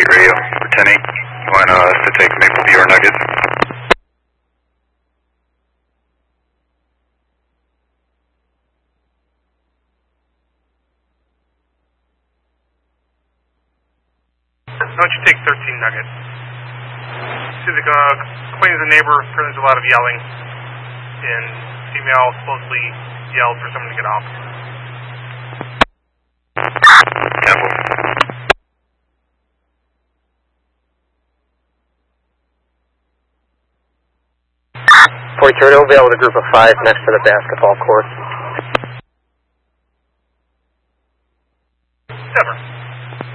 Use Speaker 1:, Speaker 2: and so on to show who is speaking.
Speaker 1: 8 radio for 10-8. You want us to take Maple View or Nugget?
Speaker 2: Why don't you take 13 Nugget? See the complaint of the neighbor, there's a lot of yelling, and female supposedly yelled for someone to get off.
Speaker 1: Temple.
Speaker 3: 42 Vale with a group of 5 next to the basketball court.